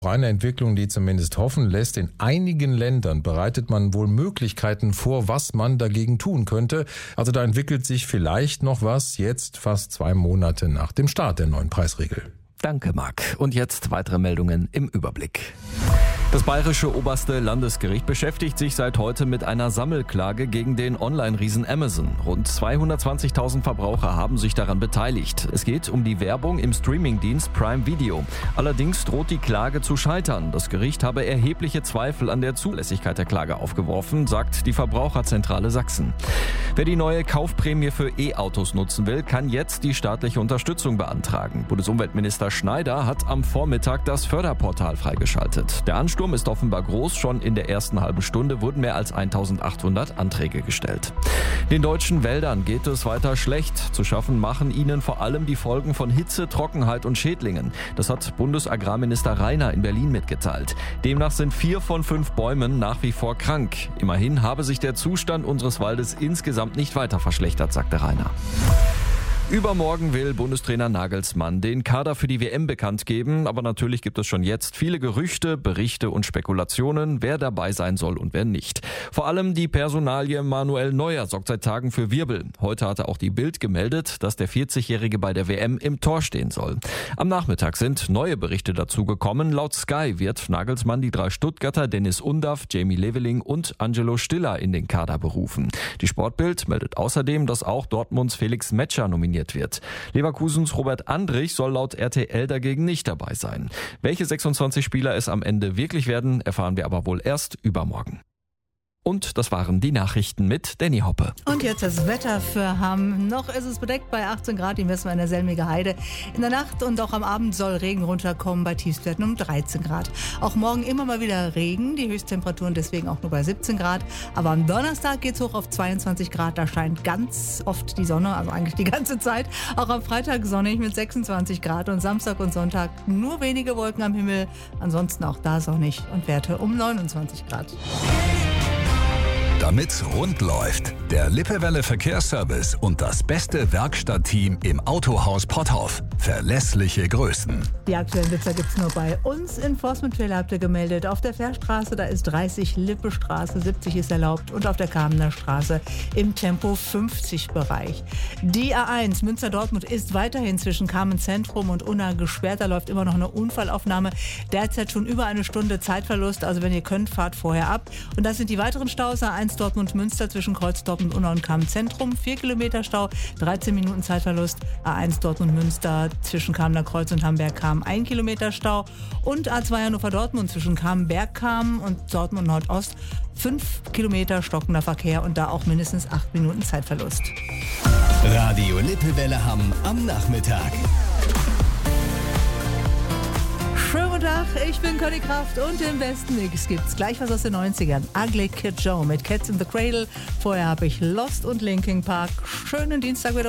Eine Entwicklung, die zumindest hoffen lässt. In einigen Ländern bereitet man wohl Möglichkeiten vor, was man dagegen tun könnte. Also da entwickelt sich vielleicht noch was, jetzt fast 2 Monate nach dem Start der neuen Preisregel. Danke, Marc. Und jetzt weitere Meldungen im Überblick. Das Bayerische Oberste Landesgericht beschäftigt sich seit heute mit einer Sammelklage gegen den Online-Riesen Amazon. Rund 220.000 Verbraucher haben sich daran beteiligt. Es geht um die Werbung im Streamingdienst Prime Video. Allerdings droht die Klage zu scheitern. Das Gericht habe erhebliche Zweifel an der Zulässigkeit der Klage aufgeworfen, sagt die Verbraucherzentrale Sachsen. Wer die neue Kaufprämie für E-Autos nutzen will, kann jetzt die staatliche Unterstützung beantragen. Bundesumweltminister Schneider hat am Vormittag das Förderportal freigeschaltet. Der Ansturm ist offenbar groß. Schon in der ersten halben Stunde wurden mehr als 1.800 Anträge gestellt. Den deutschen Wäldern geht es weiter schlecht. Zu schaffen machen ihnen vor allem die Folgen von Hitze, Trockenheit und Schädlingen. Das hat Bundesagrarminister Rainer in Berlin mitgeteilt. Demnach sind 4 von 5 Bäumen nach wie vor krank. Immerhin habe sich der Zustand unseres Waldes insgesamt nicht weiter verschlechtert, sagte Rainer. Übermorgen will Bundestrainer Nagelsmann den Kader für die WM bekannt geben, aber natürlich gibt es schon jetzt viele Gerüchte, Berichte und Spekulationen, wer dabei sein soll und wer nicht. Vor allem die Personalie Manuel Neuer sorgt seit Tagen für Wirbel. Heute hatte auch die Bild gemeldet, dass der 40-Jährige bei der WM im Tor stehen soll. Am Nachmittag sind neue Berichte dazu gekommen. Laut Sky wird Nagelsmann die 3 Stuttgarter Dennis Undaff, Jamie Leveling und Angelo Stiller in den Kader berufen. Die Sportbild meldet außerdem, dass auch Dortmunds Felix Metscher nominiert wird. Leverkusens Robert Andrich soll laut RTL dagegen nicht dabei sein. Welche 26 Spieler es am Ende wirklich werden, erfahren wir aber wohl erst übermorgen. Und das waren die Nachrichten mit Danny Hoppe. Und jetzt das Wetter für Hamm. Noch ist es bedeckt bei 18 Grad, die messen wir in der Selmiger Heide. In der Nacht und auch am Abend soll Regen runterkommen, bei Tiefstwerten um 13 Grad. Auch morgen immer mal wieder Regen, die Höchsttemperaturen deswegen auch nur bei 17 Grad. Aber am Donnerstag geht es hoch auf 22 Grad, da scheint ganz oft die Sonne, also eigentlich die ganze Zeit. Auch am Freitag sonnig mit 26 Grad und Samstag und Sonntag nur wenige Wolken am Himmel. Ansonsten auch da sonnig und Werte um 29 Grad. Damit's rund läuft, der Lippewelle Verkehrsservice und das beste Werkstattteam im Autohaus Potthoff. Verlässliche Größen. Die aktuellen Blitzer gibt's nur bei uns. Enforcement-Fehler habt ihr gemeldet. Auf der Fährstraße, da ist 30, Lippestraße, 70 ist erlaubt und auf der Kamener Straße im Tempo 50-Bereich. Die A1 Münster-Dortmund ist weiterhin zwischen Kamen-Zentrum und Unna gesperrt. Da läuft immer noch eine Unfallaufnahme. Derzeit schon über eine Stunde Zeitverlust. Also wenn ihr könnt, fahrt vorher ab. Und das sind die weiteren Staus. A1 Dortmund-Münster zwischen Kreuz Dortmund, Unna und Kamen-Zentrum. 4 Kilometer Stau, 13 Minuten Zeitverlust. A1 Dortmund-Münster zwischen Kamener Kreuz und Hamberg-Kam 1 Kilometer Stau. Und A2 Hannover-Dortmund zwischen Kam-Berg-Kam und Dortmund Nordost 5 Kilometer stockender Verkehr und da auch mindestens 8 Minuten Zeitverlust. Radio Lippewelle Hamm am Nachmittag. Schönen guten Tag, ich bin Conny Kraft und im besten Mix gibt's gleich was aus den 90ern. Ugly Kid Joe mit Cats in the Cradle. Vorher habe ich Lost und Linkin Park. Schönen Dienstag wieder.